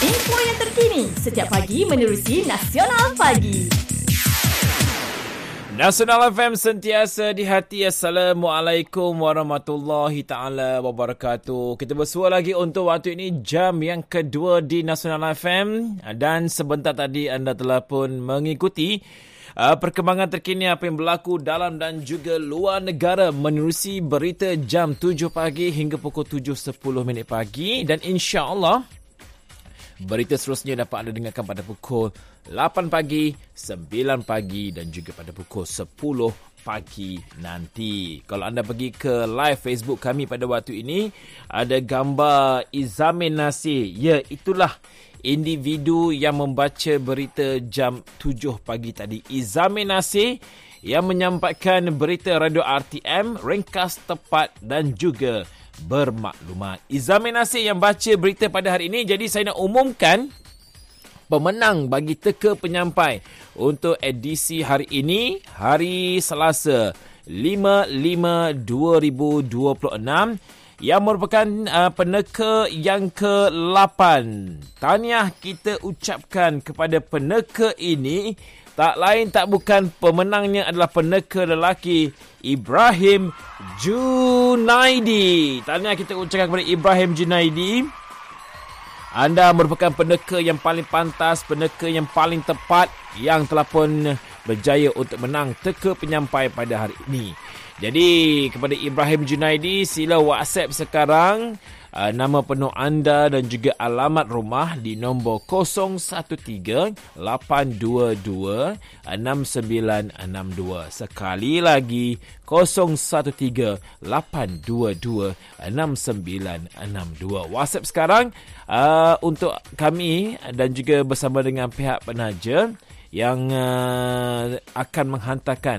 Info yang terkini setiap pagi menerusi Nasional Pagi. Nasional FM sentiasa di hati. Assalamualaikum warahmatullahi ta'ala wabarakatuh. Kita bersua lagi untuk waktu ini, jam yang kedua di Nasional FM. Dan sebentar tadi anda telah pun mengikuti perkembangan terkini apa yang berlaku dalam dan juga luar negara menerusi berita jam 7 pagi hingga pukul 7.10 pagi. Dan insya-Allah berita seterusnya dapat anda dengarkan pada pukul 8 pagi, 9 pagi dan juga pada pukul 10 pagi nanti. Kalau anda pergi ke live Facebook kami pada waktu ini, ada gambar Izamin Nasir. Ya, itulah individu yang membaca berita jam 7 pagi tadi. Izamin Nasir yang menyampaikan berita radio RTM, ringkas, tepat dan juga bermaklumat. Izamin Nasir yang baca berita pada hari ini. Jadi saya nak umumkan pemenang bagi teka penyampai untuk edisi hari ini, hari Selasa 5/5/2026, yang merupakan peneka yang ke-8. Tahniah kita ucapkan kepada peneka ini. Tak lain tak bukan, pemenangnya adalah peneka lelaki Ibrahim Junaidi. Tahniah kita ucapkan kepada Ibrahim Junaidi. Anda merupakan peneka yang paling pantas, peneka yang paling tepat yang telah pun berjaya untuk menang teka penyampai pada hari ini. Jadi kepada Ibrahim Junaidi, sila WhatsApp sekarang nama penuh anda dan juga alamat rumah di nombor 013-822-6962. Sekali lagi 013-822-6962. WhatsApp sekarang untuk kami dan juga bersama dengan pihak penaja yang akan menghantarkan